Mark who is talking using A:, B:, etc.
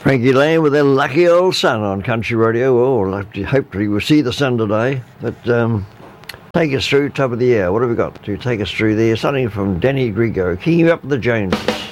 A: Frankie Lane with their lucky old sun on country radio. Oh, hopefully we'll see the sun today. But take us through top of the year. What have we got to take us through there? Something from Danny Grigo, keeping up with the Joneses.